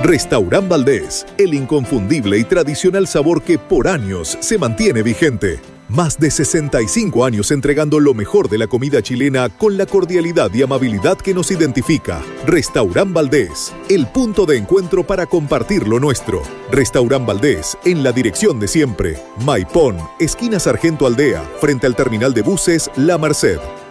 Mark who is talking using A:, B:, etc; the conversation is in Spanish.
A: Restaurant Valdés, el inconfundible y tradicional sabor que por años se mantiene vigente. Más de 65 años entregando lo mejor de la comida chilena con la cordialidad y amabilidad que nos identifica. Restaurant Valdés, el punto de encuentro para compartir lo nuestro. Restaurant Valdés, en la dirección de siempre. Maipón, esquina Sargento Aldea, frente al terminal de buses La Merced.